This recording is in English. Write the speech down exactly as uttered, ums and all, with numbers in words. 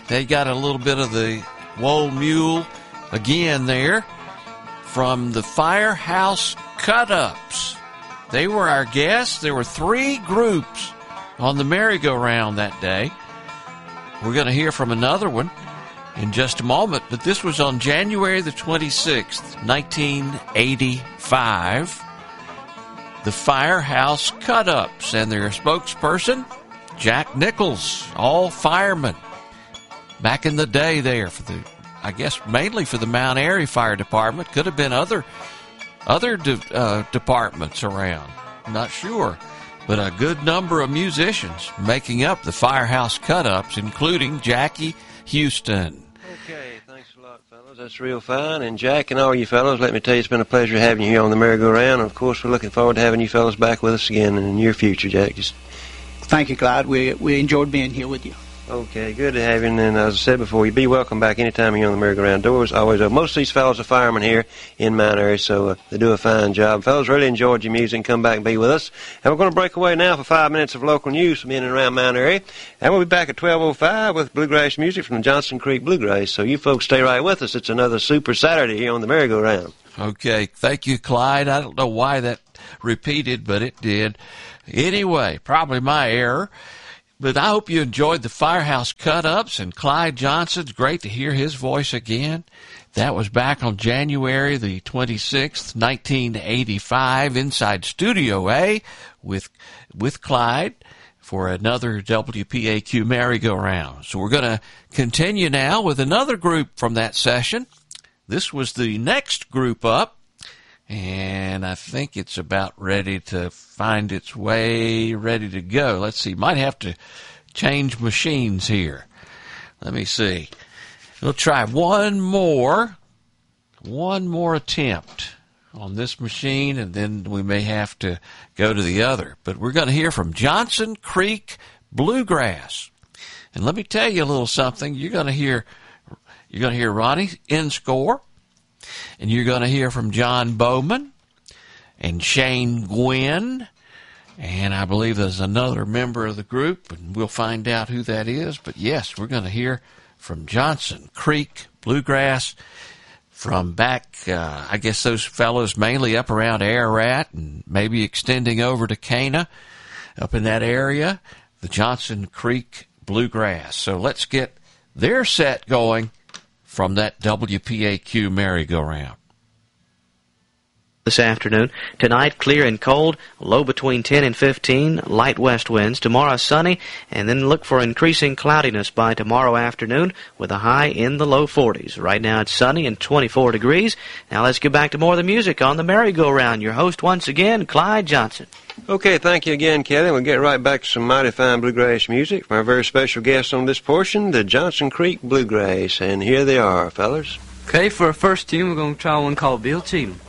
They got a little bit of the Wool Mule again there from the Firehouse Cut-Ups. They were our guests. There were three groups on the merry-go-round that day. We're going to hear from another one in just a moment, but this was on January the twenty-sixth, nineteen eighty-five. The Firehouse Cut-Ups and their spokesperson, Jack Nichols, all firemen. Back in the day there, for the, I guess mainly for the Mount Airy Fire Department. Could have been other other de- uh, departments around. Not sure. But a good number of musicians making up the Firehouse Cut-Ups, including Jackie Houston. Okay, thanks a lot, fellas. That's real fine. And Jack and all you fellows, let me tell you, it's been a pleasure having you here on the merry-go-round. And, of course, we're looking forward to having you fellas back with us again in the near future, Jack. Just Thank you, Clyde. We we enjoyed being here with you. Okay, good to have you. And as I said before, you'd be welcome back anytime you're on the merry-go-round. Doors always open. Most of these fellows are firemen here in Mount Airy, so uh, they do a fine job. Fellows, really enjoyed your music. Come back and be with us. And we're going to break away now for five minutes of local news from in and around Mount Airy. And we'll be back at twelve oh five with bluegrass music from the Johnson Creek Bluegrass. So you folks stay right with us. It's another super Saturday here on the merry-go-round. Okay, thank you, Clyde. I don't know why that repeated, but it did. Anyway, probably my error. But I hope you enjoyed the Firehouse Cut-Ups and Clyde Johnson. It's great to hear his voice again. That was back on January the twenty-sixth, nineteen eighty-five, inside Studio A with with Clyde for another W P A Q merry-go-round. So we're going to continue now with another group from that session. This was the next group up, and I think it's about ready to find its way, ready to go. Let's see, might have to change machines here. Let me see. We'll try one more, one more attempt on this machine, and then we may have to go to the other. But we're going to hear from Johnson Creek Bluegrass. And let me tell you a little something. You're going to hear, you're going to hear Ronnie Inscore, and you're going to hear from John Bowman and Shane Gwynn, and I believe there's another member of the group, and we'll find out who that is. But yes, we're going to hear from Johnson Creek Bluegrass from back, uh, I guess those fellows mainly up around Ararat and maybe extending over to Cana, up in that area, the Johnson Creek Bluegrass. So let's get their set going from that W P A Q merry-go-round. This afternoon. Tonight, clear and cold, low between ten and fifteen, light west winds. Tomorrow, sunny, and then look for increasing cloudiness by tomorrow afternoon with a high in the low forties. Right now, it's sunny and twenty-four degrees. Now let's get back to more of the music on the merry-go-round. Your host once again, Clyde Johnson. Okay, thank you again, Kelly. We'll get right back to some mighty fine bluegrass music from our very special guest on this portion, the Johnson Creek Bluegrass. And here they are, fellas. Okay, for our first tune, we're going to try one called Bill Cheatham.